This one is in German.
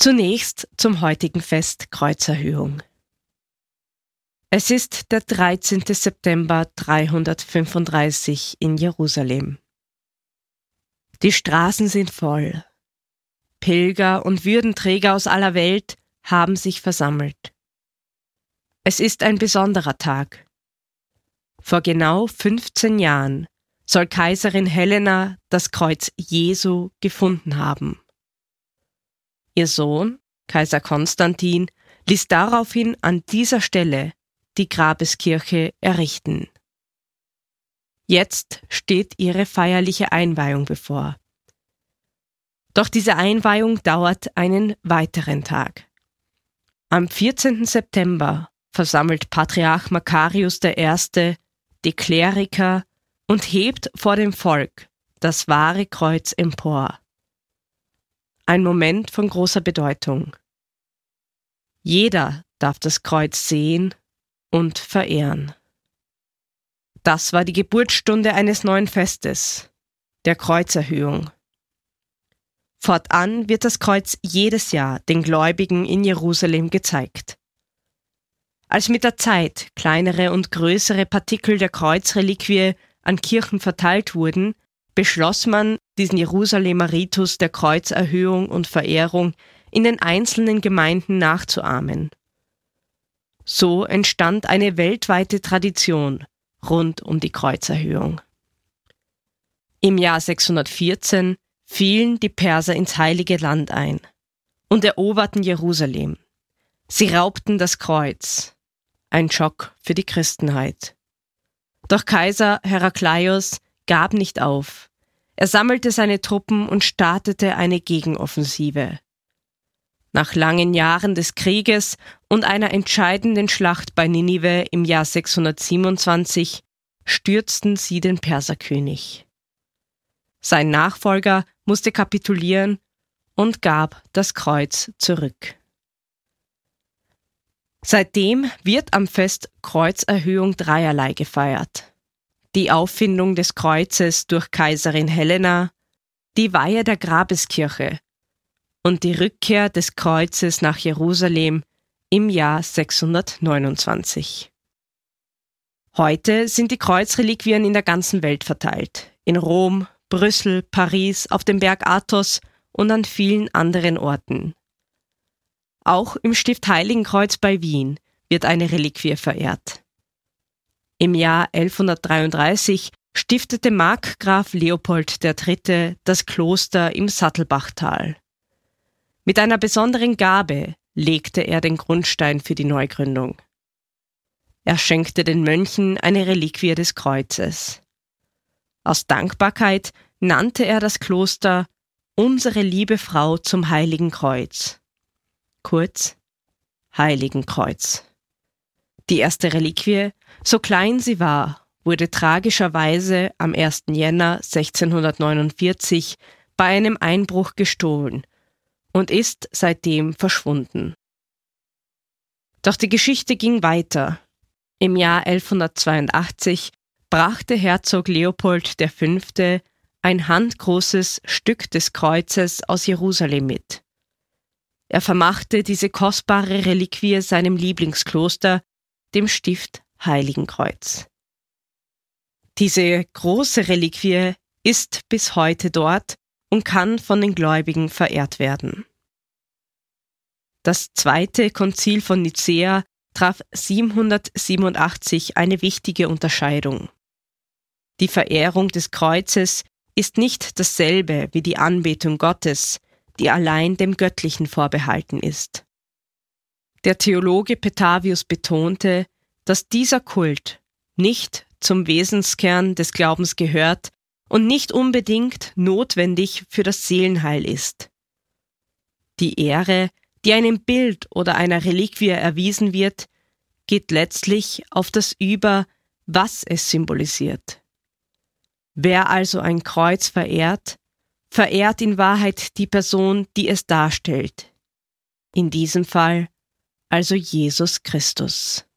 Zunächst zum heutigen Fest Kreuzerhöhung. Es ist der 13. September 335 in Jerusalem. Die Straßen sind voll. Pilger und Würdenträger aus aller Welt haben sich versammelt. Es ist ein besonderer Tag. Vor genau 15 Jahren soll Kaiserin Helena das Kreuz Jesu gefunden haben. Ihr Sohn, Kaiser Konstantin, ließ daraufhin an dieser Stelle die Grabeskirche errichten. Jetzt steht ihre feierliche Einweihung bevor. Doch diese Einweihung dauert einen weiteren Tag. Am 14. September versammelt Patriarch Makarius I. die Kleriker und hebt vor dem Volk das wahre Kreuz empor. Ein Moment von großer Bedeutung. Jeder darf das Kreuz sehen und verehren. Das war die Geburtsstunde eines neuen Festes, der Kreuzerhöhung. Fortan wird das Kreuz jedes Jahr den Gläubigen in Jerusalem gezeigt. Als mit der Zeit kleinere und größere Partikel der Kreuzreliquie an Kirchen verteilt wurden, beschloss man, diesen Jerusalemer Ritus der Kreuzerhöhung und Verehrung in den einzelnen Gemeinden nachzuahmen. So entstand eine weltweite Tradition rund um die Kreuzerhöhung. Im Jahr 614 fielen die Perser ins Heilige Land ein und eroberten Jerusalem. Sie raubten das Kreuz. Ein Schock für die Christenheit. Doch Kaiser Herakleios gab nicht auf. Er sammelte seine Truppen und startete eine Gegenoffensive. Nach langen Jahren des Krieges und einer entscheidenden Schlacht bei Ninive im Jahr 627 stürzten sie den Perserkönig. Sein Nachfolger musste kapitulieren und gab das Kreuz zurück. Seitdem wird am Fest Kreuzerhöhung dreierlei gefeiert. Die Auffindung des Kreuzes durch Kaiserin Helena, die Weihe der Grabeskirche und die Rückkehr des Kreuzes nach Jerusalem im Jahr 629. Heute sind die Kreuzreliquien in der ganzen Welt verteilt. In Rom, Brüssel, Paris, auf dem Berg Athos und an vielen anderen Orten. Auch im Stift Heiligenkreuz bei Wien wird eine Reliquie verehrt. Im Jahr 1133 stiftete Markgraf Leopold III. Das Kloster im Sattelbachtal. Mit einer besonderen Gabe legte er den Grundstein für die Neugründung. Er schenkte den Mönchen eine Reliquie des Kreuzes. Aus Dankbarkeit nannte er das Kloster Unsere liebe Frau zum Heiligen Kreuz. Kurz Heiligenkreuz. Die erste Reliquie, so klein sie war, wurde tragischerweise am 1. Jänner 1649 bei einem Einbruch gestohlen und ist seitdem verschwunden. Doch die Geschichte ging weiter. Im Jahr 1182 brachte Herzog Leopold V. ein handgroßes Stück des Kreuzes aus Jerusalem mit. Er vermachte diese kostbare Reliquie seinem Lieblingskloster, dem Stift Heiligenkreuz. Diese große Reliquie ist bis heute dort und kann von den Gläubigen verehrt werden. Das Zweite Konzil von Nicäa traf 787 eine wichtige Unterscheidung. Die Verehrung des Kreuzes ist nicht dasselbe wie die Anbetung Gottes, die allein dem Göttlichen vorbehalten ist. Der Theologe Petavius betonte, dass dieser Kult nicht zum Wesenskern des Glaubens gehört und nicht unbedingt notwendig für das Seelenheil ist. Die Ehre, die einem Bild oder einer Reliquie erwiesen wird, geht letztlich auf das über, was es symbolisiert. Wer also ein Kreuz verehrt, verehrt in Wahrheit die Person, die es darstellt. In diesem Fall also Jesus Christus.